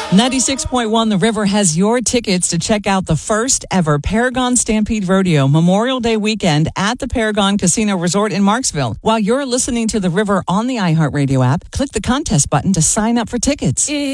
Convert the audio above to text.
96.1 The River has your tickets to check out the first ever Paragon Stampede Rodeo Memorial Day weekend at the Paragon Casino Resort in Marksville. While you're listening to The River on the iHeartRadio app, click the contest button to sign up for tickets.